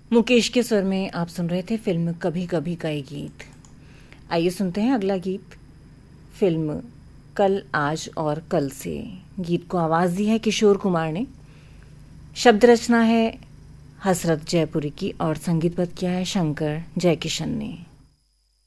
मुकेश के स्वर में आप सुन रहे थे फिल्म कभी कभी का ये गीत। आइए सुनते हैं अगला गीत फिल्म कल आज और कल से। गीत को आवाज़ दी है किशोर कुमार ने, शब्द रचना है हसरत जयपुरी की और संगीतबद्ध किया है शंकर जयकिशन ने।